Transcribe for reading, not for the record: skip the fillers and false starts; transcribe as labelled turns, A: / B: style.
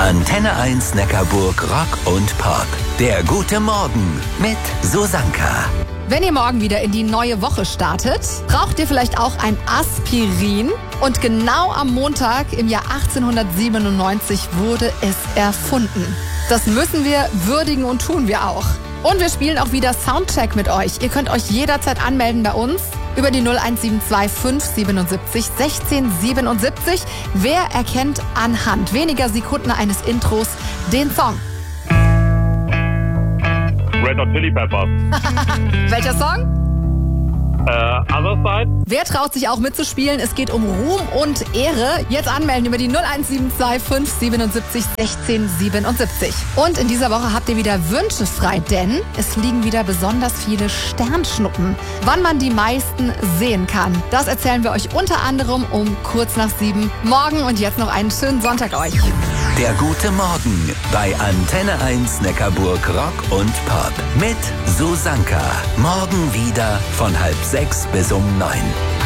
A: Antenne 1 Neckarburg Rock und Pop. Der gute Morgen mit Susanka.
B: Wenn ihr morgen wieder in die neue Woche startet, braucht ihr vielleicht auch ein Aspirin. Und genau am Montag im Jahr 1897 wurde es erfunden. Das müssen wir würdigen und tun wir auch. Und wir spielen auch wieder Soundcheck mit euch. Ihr könnt euch jederzeit anmelden bei uns über die 0172 577 1677. Wer erkennt anhand weniger Sekunden eines Intros den Song?
C: Red Hot Chili Peppers.
B: Welcher Song?
C: Other Side.
B: Wer traut sich auch mitzuspielen? Es geht um Ruhm und Ehre. Jetzt anmelden über die 0172 577 1677. Und in dieser Woche habt ihr wieder Wünsche frei, denn es liegen wieder besonders viele Sternschnuppen. Wann man die meisten sehen kann, das erzählen wir euch unter anderem um kurz nach 7 morgen. Und jetzt noch einen schönen Sonntag euch.
A: Der gute Morgen bei Antenne 1 Neckarburg Rock und Pop mit Susanka. Morgen wieder von 5:30 bis 9.